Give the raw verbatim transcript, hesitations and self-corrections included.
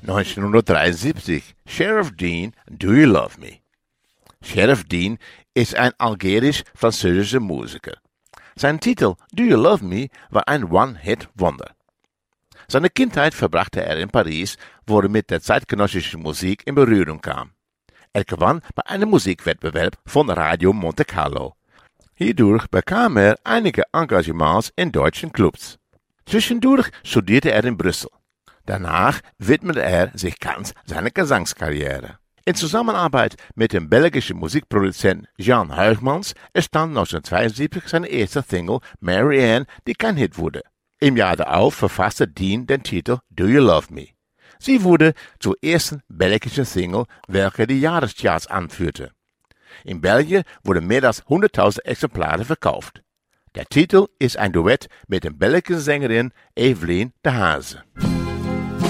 neunzehnhundertdreiundsiebzig, Sheriff Dean, Do You Love Me? Sheriff Dean ist ein algerisch-französischer Musiker. Sein Titel Do You Love Me war ein One-Hit-Wonder. Seine Kindheit verbrachte er in Paris, wo er mit der zeitgenössischen Musik in Berührung kam. Er gewann bei einem Musikwettbewerb von Radio Monte Carlo. Hierdurch bekam er einige Engagements in deutschen Clubs. Zwischendurch studierte er in Brüssel. Danach widmete er sich ganz seiner Gesangskarriere. In Zusammenarbeit mit dem belgischen Musikproduzenten Jan Huygmans entstand neunzehnhundertzweiundsiebzig seine erste Single Mary Ann, die kein Hit wurde. Im Jahr darauf verfasste Dean den Titel Do You Love Me? Sie wurde zur ersten belgischen Single, welche die Jahrescharts anführte. In Belgien wurden mehr als hunderttausend Exemplare verkauft. Der Titel ist ein Duett mit der belgischen Sängerin Evelien de Haze.